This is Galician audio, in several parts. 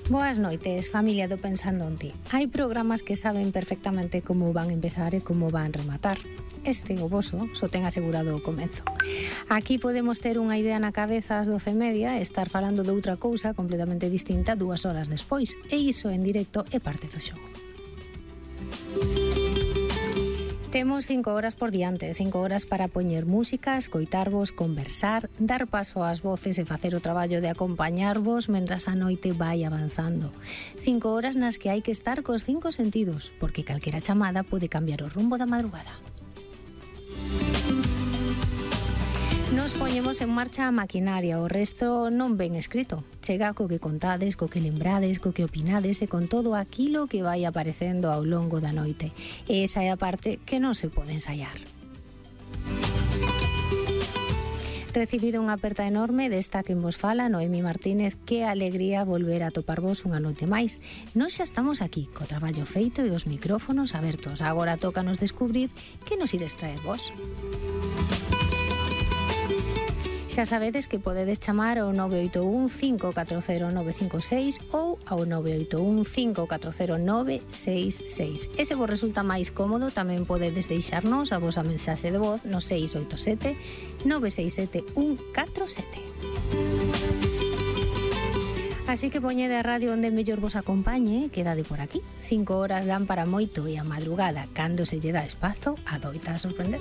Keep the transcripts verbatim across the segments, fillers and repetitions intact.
Boas noites, familia do Pensando en Ti. Hai programas que saben perfectamente como van empezar e como van rematar. Este, o voso, só ten asegurado o comenzo. Aquí podemos ter unha idea na cabeza ás doce e media e estar falando de outra cousa completamente distinta dúas horas despois. E iso en directo é parte do xogo. Temos cinco horas por diante, cinco horas para poñer música, escoitarvos, conversar, dar paso ás voces e facer o traballo de acompañarvos mentras a noite vai avanzando. Cinco horas nas que hai que estar cos cinco sentidos, porque calquera chamada pode cambiar o rumbo da madrugada. Nos poñemos en marcha a maquinaria, o resto non ven escrito. Chega co que contades, co que lembrades, co que opinades e con todo aquilo que vai aparecendo ao longo da noite. E esa é a parte que non se pode ensaiar. Recibido unha aperta enorme desta que vos fala, Noemi Martínez. Que alegría volver a toparvos unha noite máis. Nós xa estamos aquí, co traballo feito e os micrófonos abertos. Agora tócanos descubrir que nos ides traer vos. Xa sabedes que podedes chamar ao nove oito un, cinco catro cero, nove cinco seis ou ao nove oito un, cinco catro cero, nove seis seis. E se vos resulta máis cómodo, tamén podedes deixarnos a vosa mensaxe de voz no seis oito sete, nove seis sete, un catro sete. Así que poñede a radio onde mellor vos acompañe, quedade por aquí. Cinco horas dan para moito e a madrugada, cando se lle dá espazo, adoita a sorprender.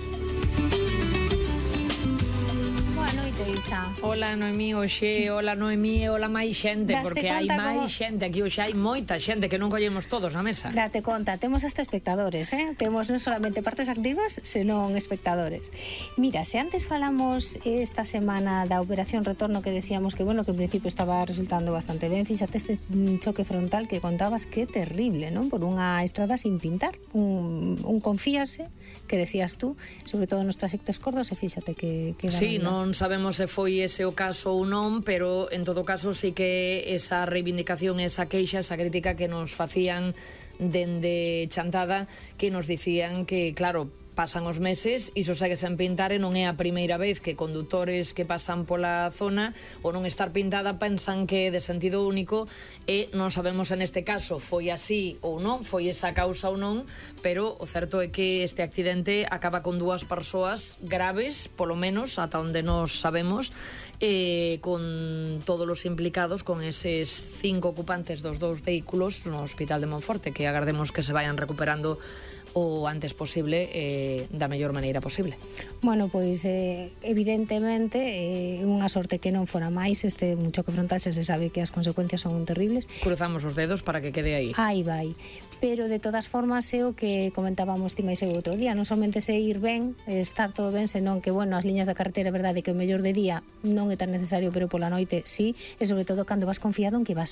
Isa. Hola Noemí, oxe, hola Noemí, hola máis xente, Daste porque hai máis como... xente aquí, oxe hai moita xente que non collemos todos na mesa. Date conta, temos hasta espectadores, eh? Temos non solamente partes activas, senón espectadores. Mira, se antes falamos esta semana da Operación Retorno que decíamos que, bueno, que en principio estaba resultando bastante ben, fíxate este choque frontal que contabas, que terrible, non? Por unha estrada sin pintar, un, un confíase, que decías tú, sobre todo nos trayectos cortos, e fíxate que... que sí, non sabemos se foi ese o caso ou non, pero en todo caso sí que esa reivindicación, esa queixa, esa crítica que nos facían dende Chantada, que nos dicían que, claro, pasan os meses, iso segue sen pintar e non é a primeira vez que condutores que pasan pola zona ou non estar pintada pensan que é de sentido único e non sabemos se neste caso foi así ou non, foi esa causa ou non, pero o certo é que este accidente acaba con dúas persoas graves, polo menos, ata onde nos sabemos, e con todos os implicados, con eses cinco ocupantes dos dous vehículos no Hospital de Monforte, que agardemos que se vayan recuperando o antes posible, eh, da mellor maneira posible. Bueno, pois eh, evidentemente é eh, unha sorte que non fora máis este un choque frontal, se sabe que as consecuencias son terribles. Cruzamos os dedos para que quede aí. Aí vai. Pero de todas formas é o que comentábamos ti máis eu outro día, non somente se ir ben, estar todo ben, senón que, bueno, as liñas da carretera é verdade que o mellor de día non é tan necesario, pero pola noite sí, e sobre todo cando vas confiado en que vas